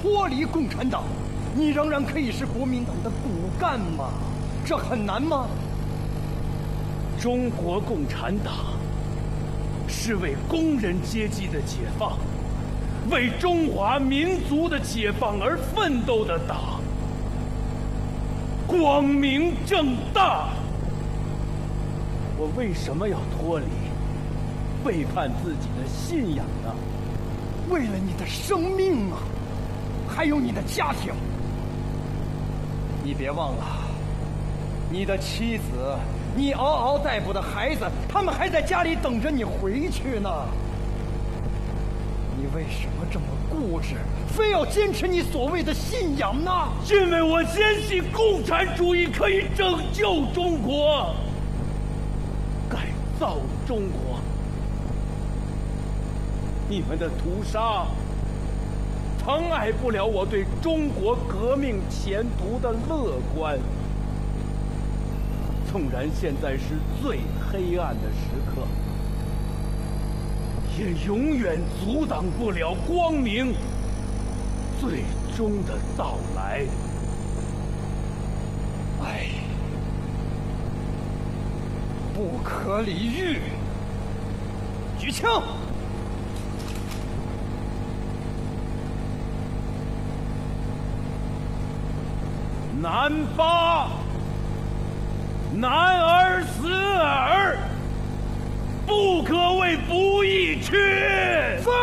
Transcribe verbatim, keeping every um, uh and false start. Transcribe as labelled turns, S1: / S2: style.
S1: 脱离共产党，你仍然可以是国民党的骨干吗？这很难吗？
S2: 中国共产党是为工人阶级的解放，为中华民族的解放而奋斗的党，光明正大。我为什么要脱离，背叛自己的信仰呢？
S1: 为了你的生命啊，还有你的家庭。你别忘了，你的妻子，你嗷嗷待哺的孩子，他们还在家里等着你回去呢。你为什么这么固执，非要坚持你所谓的信仰呢？
S2: 因为我坚信共产主义可以拯救中国，改造中国。你们的屠杀妨碍不了我对中国革命前途的乐观。纵然现在是最黑暗的时刻，也永远阻挡不了光明最终的到来。
S1: 爱不可理喻。举枪！
S2: 南八，男儿死耳，不可为不义去。